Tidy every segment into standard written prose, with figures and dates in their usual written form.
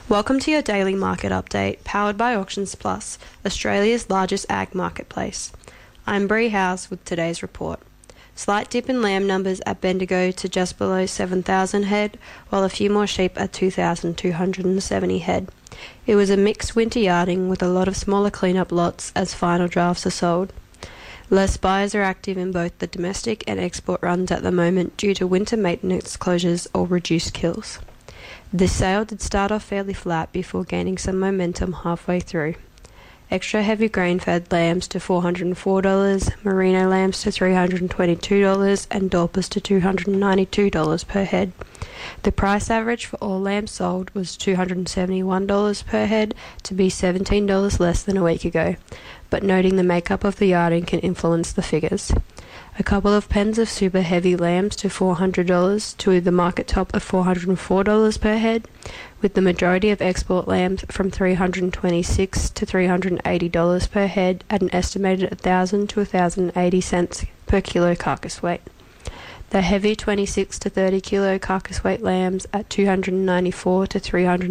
Welcome to your daily market update, powered by Auctions Plus, Australia's largest ag marketplace. I'm Bree House with today's report. Slight dip in lamb numbers at Bendigo to just below 7,000 head, while a few more sheep at 2,270 head. It was a mixed winter yarding with a lot of smaller cleanup lots as final drafts are sold. Less buyers are active in both the domestic and export runs at the moment due to winter maintenance closures or reduced kills. This sale did start off fairly flat before gaining some momentum halfway through. Extra heavy grain-fed lambs to $404, merino lambs to $322 and Dorpers to $292 per head. The price average for all lambs sold was $271 per head, to be $17 less than a week ago, but noting the makeup of the yarding can influence the figures. A couple of pens of super heavy lambs to $400 to the market top of $404 per head, with the majority of export lambs from $326 to $380 per head at an estimated 1,000 to 1,080 cents per kilo carcass weight. The heavy 26 to 30 kilo carcass weight lambs at $294 to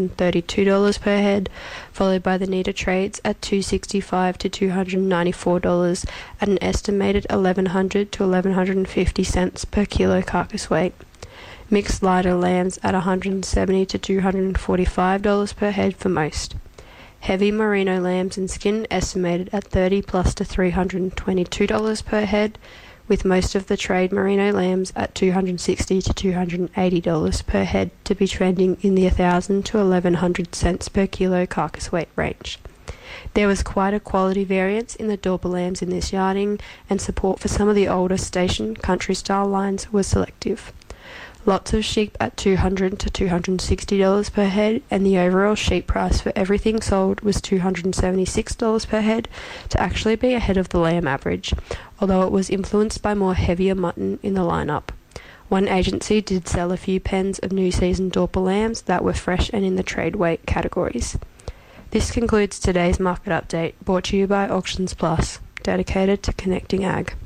$332 per head, followed by the neater trades at $265 to $294 at an estimated 1,100 to 1,150 cents per kilo carcass weight. Mixed lighter lambs at $170 to $245 per head for most. Heavy merino lambs and skin estimated at $30 plus to $322 per head, with most of the trade merino lambs at $260 to $280 per head to be trending in the 1,000 to 1,100 cents per kilo carcass weight range. There was quite a quality variance in the Dorper lambs in this yarding, and support for some of the older station country style lines was selective. Lots of sheep at $200 to $260 per head, and the overall sheep price for everything sold was $276 per head, to actually be ahead of the lamb average, although it was influenced by more heavier mutton in the lineup. One agency did sell a few pens of new season Dorper lambs that were fresh and in the trade weight categories. This concludes today's market update, brought to you by Auctions Plus, dedicated to connecting ag.